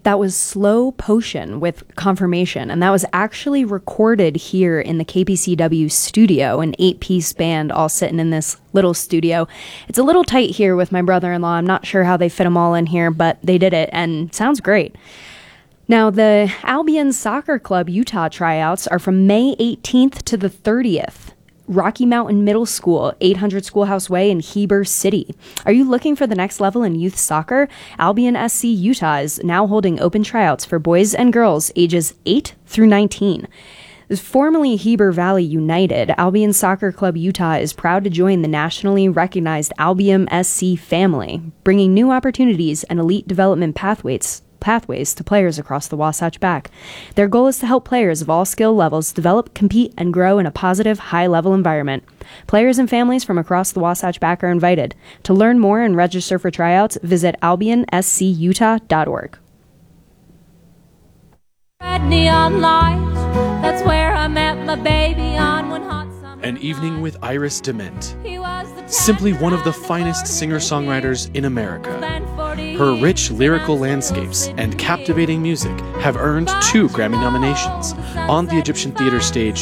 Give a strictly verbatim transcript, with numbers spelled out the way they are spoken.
That was Slow Potion with Confirmation, and that was actually recorded here in the K P C W studio, an eight-piece band all sitting in this little studio. It's a little tight here with my brother-in-law. I'm not sure how they fit them all in here, but they did it, and sounds great. Now, the Albion Soccer Club Utah tryouts are from May eighteenth to the thirtieth. Rocky Mountain Middle School, eight hundred Schoolhouse Way in Heber City. Are you looking for the next level in youth soccer? Albion S C Utah is now holding open tryouts for boys and girls ages eight through nineteen. Formerly Heber Valley United, Albion Soccer Club Utah is proud to join the nationally recognized Albion S C family, bringing new opportunities and elite development pathways pathways to players across the Wasatch Back. Their goal is to help players of all skill levels develop, compete, and grow in a positive, high-level environment. Players and families from across the Wasatch Back are invited. To learn more and register for tryouts, visit albion s c utah dot org. Red neon light, that's where I met my baby on one hot summer. An Evening with Iris DeMent. He was the Simply one of the finest singer-songwriters in America. Her rich lyrical landscapes and captivating music have earned two Grammy nominations on the Egyptian Theater stage